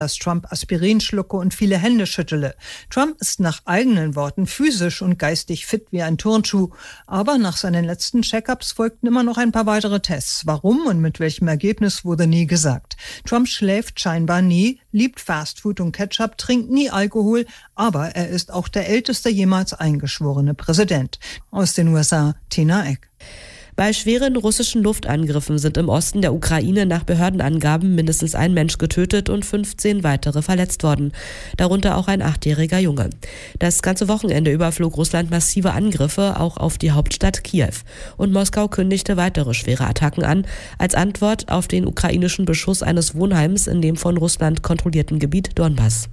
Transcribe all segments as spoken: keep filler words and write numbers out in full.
dass Trump Aspirin schlucke und viele Hände schüttele. Trump ist nach eigenen Worten physisch und geistig fit wie ein Turnschuh. Aber nach seinen letzten Check-ups folgten immer noch ein paar weitere Tests. Warum und mit welchem Ergebnis wurde nie gesagt. Trump schläft scheinbar nie, liebt Fastfood und Ketchup, trinkt nie Alkohol, aber er ist auch der älteste jemals eingeschworene Präsident. Aus den U S A, Tina Eck. Bei schweren russischen Luftangriffen sind im Osten der Ukraine nach Behördenangaben mindestens ein Mensch getötet und fünfzehn weitere verletzt worden, darunter auch ein achtjähriger Junge. Das ganze Wochenende überflog Russland massive Angriffe auch auf die Hauptstadt Kiew und Moskau kündigte weitere schwere Attacken an, als Antwort auf den ukrainischen Beschuss eines Wohnheims in dem von Russland kontrollierten Gebiet Donbass.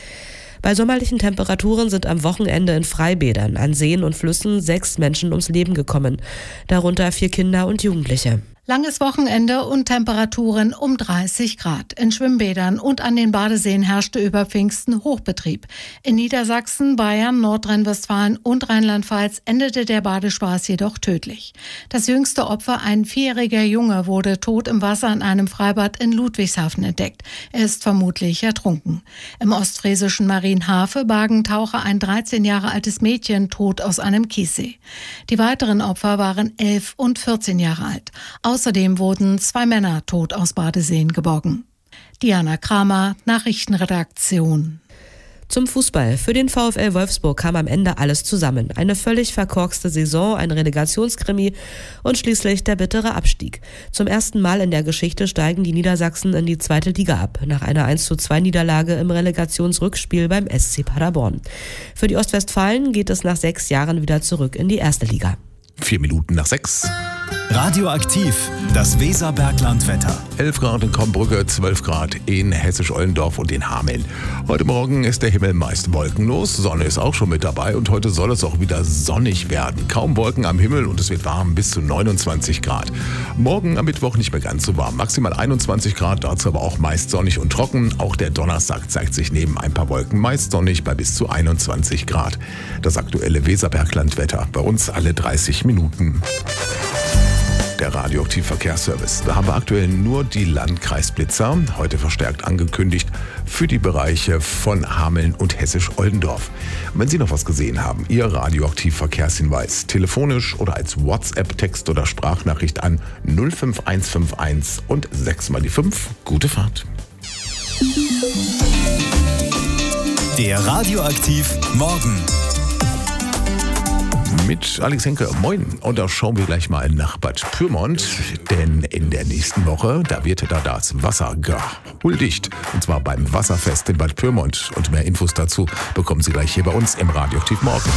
Bei sommerlichen Temperaturen sind am Wochenende in Freibädern an Seen und Flüssen sechs Menschen ums Leben gekommen, darunter vier Kinder und Jugendliche. Langes Wochenende und Temperaturen um dreißig Grad. In Schwimmbädern und an den Badeseen herrschte über Pfingsten Hochbetrieb. In Niedersachsen, Bayern, Nordrhein-Westfalen und Rheinland-Pfalz endete der Badespaß jedoch tödlich. Das jüngste Opfer, ein vierjähriger Junge, wurde tot im Wasser in einem Freibad in Ludwigshafen entdeckt. Er ist vermutlich ertrunken. Im ostfriesischen Marienhafe bargen Taucher ein dreizehn Jahre altes Mädchen tot aus einem Kiessee. Die weiteren Opfer waren elf und vierzehn Jahre alt. Außerdem wurden zwei Männer tot aus Badeseen geborgen. Diana Kramer, Nachrichtenredaktion. Zum Fußball. Für den VfL Wolfsburg kam am Ende alles zusammen. Eine völlig verkorkste Saison, ein Relegationskrimi und schließlich der bittere Abstieg. Zum ersten Mal in der Geschichte steigen die Niedersachsen in die zweite Liga ab, nach einer eins zu zwei Niederlage im Relegationsrückspiel beim S C Paderborn. Für die Ostwestfalen geht es nach sechs Jahren wieder zurück in die erste Liga. Vier Minuten nach sechs. Radioaktiv, das Weserberglandwetter. elf Grad in Kombrügge, zwölf Grad in Hessisch-Ollendorf und in Hameln. Heute Morgen ist der Himmel meist wolkenlos, Sonne ist auch schon mit dabei und heute soll es auch wieder sonnig werden. Kaum Wolken am Himmel und es wird warm bis zu neunundzwanzig Grad. Morgen am Mittwoch nicht mehr ganz so warm, maximal einundzwanzig Grad, dazu aber auch meist sonnig und trocken. Auch der Donnerstag zeigt sich neben ein paar Wolken meist sonnig bei bis zu einundzwanzig Grad. Das aktuelle Weserberglandwetter, bei uns alle dreißig Minuten. Der Radioaktiv-Verkehrsservice. Da haben wir aktuell nur die Landkreisblitzer, heute verstärkt angekündigt, für die Bereiche von Hameln und Hessisch-Oldendorf. Und wenn Sie noch was gesehen haben, Ihr Radioaktiv-Verkehrshinweis, telefonisch oder als WhatsApp-Text oder Sprachnachricht an null fünf eins fünf eins und sechs mal die fünf. Gute Fahrt. Der Radioaktiv Morgen. Mit Alex Henke, moin. Und da schauen wir gleich mal nach Bad Pyrmont, denn in der nächsten Woche, da wird da das Wasser gehuldigt. Und zwar beim Wasserfest in Bad Pyrmont. Und mehr Infos dazu bekommen Sie gleich hier bei uns im Radioaktiv Morgen.